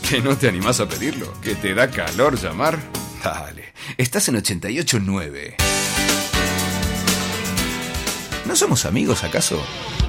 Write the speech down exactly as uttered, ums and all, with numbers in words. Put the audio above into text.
¿Que no te animás a pedirlo? ¿Que te da calor llamar? Dale, estás en ochenta y ocho nueve. ¿No somos amigos acaso?